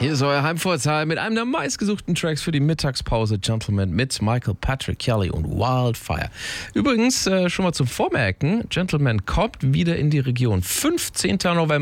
Hier ist euer Heimvorteil mit einem der meistgesuchten Tracks für die Mittagspause, Gentleman, mit Michael Patrick Kelly und Wildfire. Übrigens, schon mal zum Vormerken, Gentleman kommt wieder in die Region. 15. November.